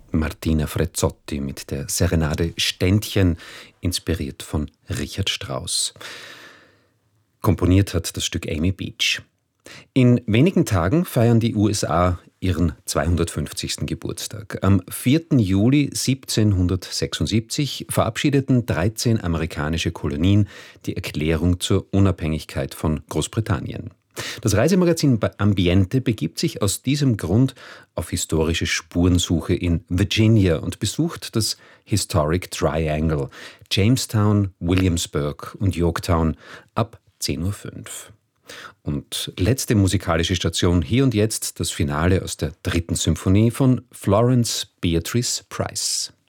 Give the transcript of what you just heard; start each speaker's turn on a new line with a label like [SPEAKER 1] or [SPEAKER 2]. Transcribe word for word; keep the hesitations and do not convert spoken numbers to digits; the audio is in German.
[SPEAKER 1] Martina Frezzotti mit der Serenade Ständchen, inspiriert von Richard Strauss. Komponiert hat das Stück Amy Beach. In wenigen Tagen feiern die U S A ihren zweihundertfünfzigsten Geburtstag. Am vierten Juli siebzehnhundertsechsundsiebzig verabschiedeten dreizehn amerikanische Kolonien die Erklärung zur Unabhängigkeit von Großbritannien. Das Reisemagazin Ambiente begibt sich aus diesem Grund auf historische Spurensuche in Virginia und besucht das Historic Triangle, Jamestown, Williamsburg und Yorktown ab zehn Uhr fünf. Und letzte musikalische Station hier und jetzt das Finale aus der dritten Symphonie von Florence Beatrice Price.